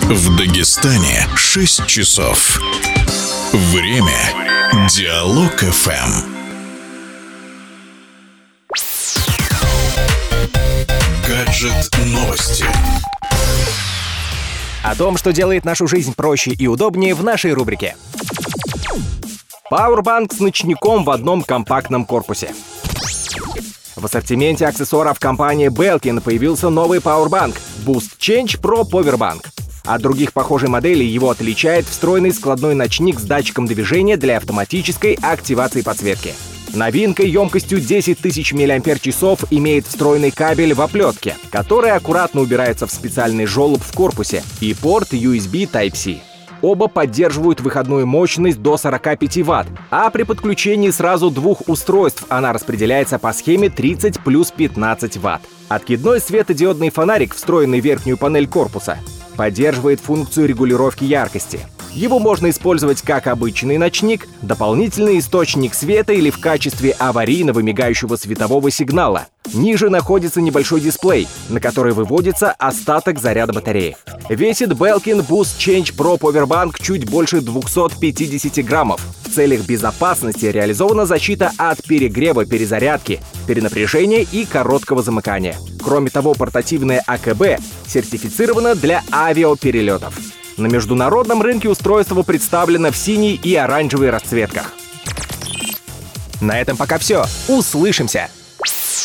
В Дагестане 6 часов. Время Диалог ФМ. Гаджет новости. О том, что делает нашу жизнь проще и удобнее, в нашей рубрике. Powerbank с ночником в одном компактном корпусе. В ассортименте аксессуаров компании Belkin появился новый Powerbank Boost Change Pro Powerbank. От других похожей моделей его отличает встроенный складной ночник с датчиком движения для автоматической активации подсветки. Новинкой емкостью 10 тысяч мАч имеет встроенный кабель в оплетке, который аккуратно убирается в специальный желоб в корпусе, и порт USB Type-C. Оба поддерживают выходную мощность до 45 Вт, а при подключении сразу двух устройств она распределяется по схеме 30 плюс 15 Вт. Откидной светодиодный фонарик, встроенный в верхнюю панель корпуса, поддерживает функцию регулировки яркости. Его можно использовать как обычный ночник, дополнительный источник света или в качестве аварийного мигающего светового сигнала. Ниже находится небольшой дисплей, на который выводится остаток заряда батареи. Весит Belkin Boost Change Pro Powerbank чуть больше 250 граммов. В целях безопасности реализована защита от перегрева, перезарядки, перенапряжения и короткого замыкания. Кроме того, портативное АКБ сертифицировано для авиаперелетов. На международном рынке устройство представлено в синей и оранжевой расцветках. На этом пока все. Услышимся!